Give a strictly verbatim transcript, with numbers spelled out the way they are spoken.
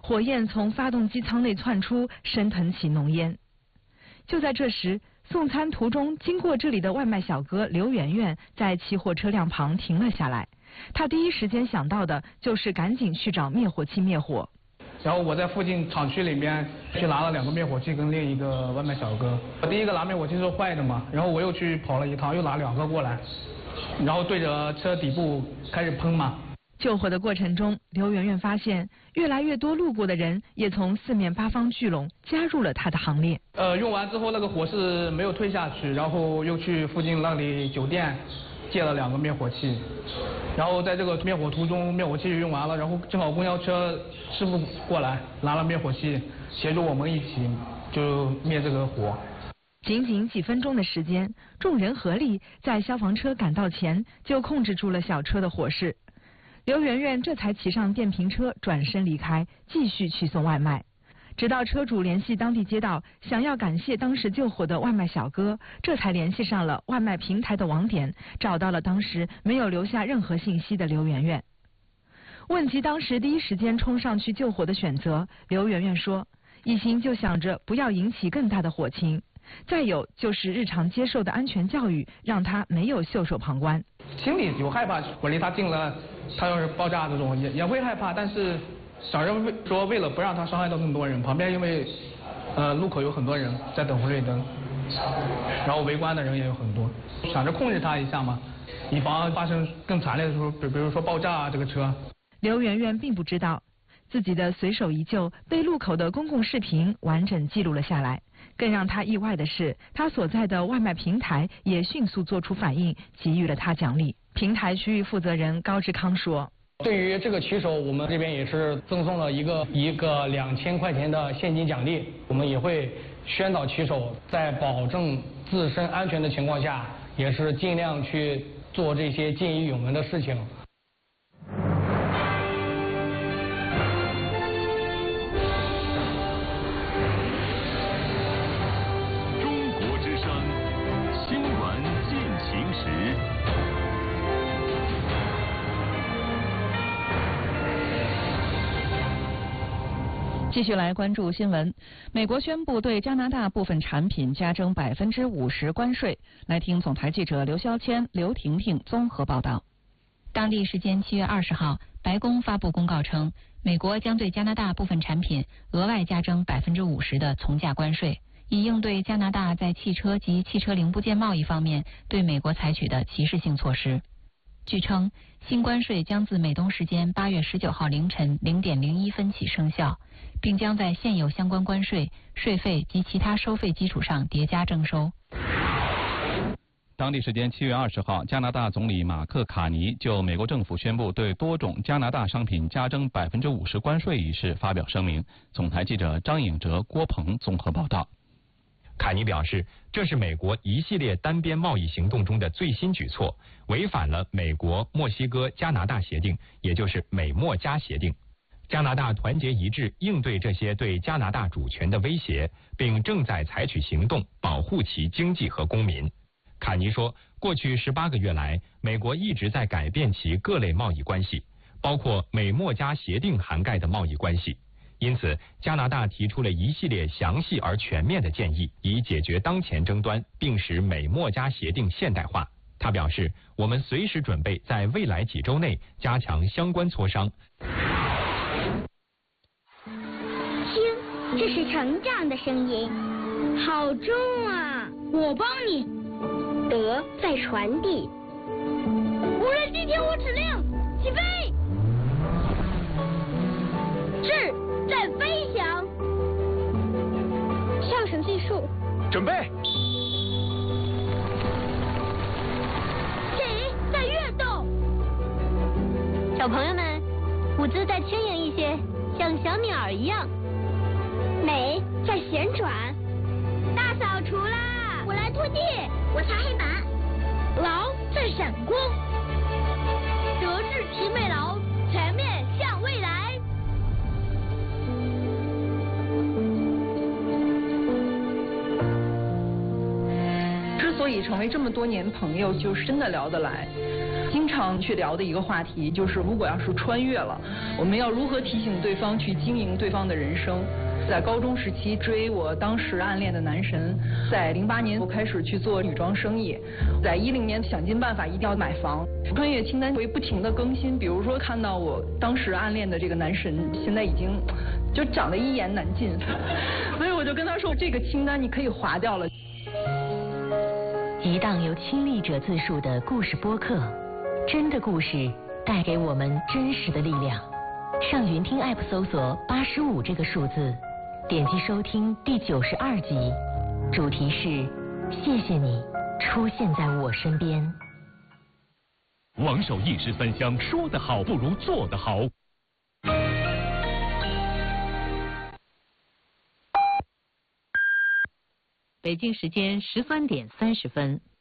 火焰从发动机舱内窜出，升腾起浓烟。就在这时，送餐途中经过这里的外卖小哥刘媛媛在起火车辆旁停了下来。他第一时间想到的就是赶紧去找灭火器灭火。 然后我在附近厂区里面去拿了两个灭火器跟另一个外卖小哥。我第一个拿灭火器是坏的嘛，然后我又去跑了一趟，又拿两个过来，然后对着车底部开始喷嘛。 救火的过程中，刘媛媛发现越来越多路过的人也从四面八方聚拢，加入了她的行列。 呃，用完之后那个火势没有退下去，然后又去附近那里酒店借了两个灭火器，然后在这个灭火途中，灭火器用完了，然后正好公交车师傅过来拿了灭火器，协助我们一起就灭这个火。 仅仅几分钟的时间，众人合力在消防车赶到前就控制住了小车的火势。刘媛媛这才骑上电瓶车转身离开，继续去送外卖。直到车主联系当地街道，想要感谢当时救火的外卖小哥，这才联系上了外卖平台的网点，找到了当时没有留下任何信息的刘媛媛。问及当时第一时间冲上去救火的选择，刘媛媛说，一心就想着不要引起更大的火情，再有就是日常接受的安全教育，让她没有袖手旁观。 心里有害怕，我离他近了，他要是爆炸这种也也会害怕，但是想着为说为了不让他伤害到更多人，旁边因为呃路口有很多人在等红绿灯，然后围观的人也有很多，想着控制他一下嘛，以防发生更惨烈的时候，比比如说爆炸啊这个车。 刘媛媛并不知道，自己的随手一救被路口的公共视频完整记录了下来。更让他意外的是，他所在的外卖平台也迅速做出反应，给予了他奖励。平台区域负责人高志康说， 对于这个骑手，我们这边也是赠送了一个一个两千块钱的现金奖励。我们也会宣导骑手在保证自身安全的情况下，也是尽量去做这些见义勇为的事情。 继续来关注新闻。美国宣布对加拿大部分产品加征百分之五十关税。来听总台记者刘肖谦、刘婷婷综合报道。 当地时间七月二十号，白宫发布公告称，美国将对加拿大部分产品额外加征百分之五十的从价关税，以应对加拿大在汽车及汽车零部件贸易方面对美国采取的歧视性措施。据称，新关税将自美东时间八月十九号凌晨零点零一分起生效，并将在现有相关关税、税费及其他收费基础上叠加征收。 当地时间七月二十号，加拿大总理马克·卡尼就美国政府宣布对多种加拿大商品加征百分之五十关税一事发表声明。总台记者张颖哲、郭鹏综合报道。 卡尼表示，这是美国一系列单边贸易行动中的最新举措，违反了美国、墨西哥、加拿大协定，也就是美墨加协定。加拿大团结一致应对这些对加拿大主权的威胁，并正在采取行动保护其经济和公民。卡尼说，过去十八个月来，美国一直在改变其各类贸易关系，包括美墨加协定涵盖的贸易关系。因此，加拿大提出了一系列详细而全面的建议，以解决当前争端，并使美墨加协定现代化。他表示，我们随时准备在未来几周内加强相关磋商。 听，这是成长的声音，好重啊！我帮你。德在传递。无人机听我指令，起飞。智在飞翔。上升技术。 准备。 水在跃动。小朋友们，舞姿再轻盈一些，像小鸟一样。美在旋转。大扫除啦！我来拖地，我擦黑板。劳在闪光。德智体美劳，全面向未来。 之所以成为这么多年朋友，就是真的聊得来。 经常去聊的一个话题，就是如果要是穿越了，我们要如何提醒对方去经营对方的人生。在高中时期追我当时暗恋的男神，在零八年我开始去做女装生意，在一零年想尽办法一定要买房。穿越清单会不停的更新，比如说看到我当时暗恋的这个男神，现在已经就长得一言难尽，所以我就跟他说，这个清单你可以划掉了。 一档由亲历者自述的故事播客，真的故事带给我们真实的力量。上云听 App 搜索八十五这个数字，点击收听第九十二集，主题是谢谢你出现在我身边。 王守一时三香，说得好不如做得好。 北京时间十三点三十分。